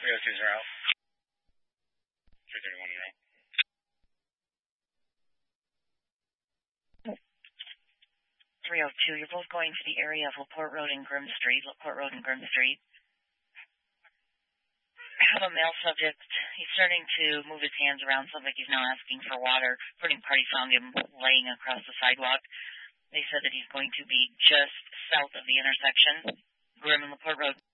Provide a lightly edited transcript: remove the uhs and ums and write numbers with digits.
302's are out. 331 are out. 302, you're both going to the area of LaPorte Road and Grimm Street. Have a male subject. He's starting to move his hands around. Sounds like he's now asking for water. Party found him laying across the sidewalk. They said that he's going to be just south of the intersection, Grimm and LaPorte Road.